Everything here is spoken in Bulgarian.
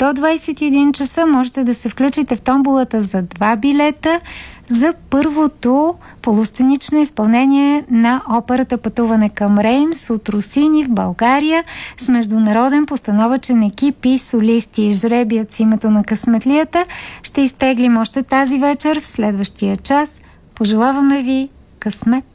до 21 часа можете да се включите в томболата за 2 билета за първото полусценично изпълнение на операта Пътуване към Реймс от Росини в България с международен постановъчен екип и солисти. Жребият с името на късметлията ще изтеглим още тази вечер в следващия час. Пожелаваме ви късмет!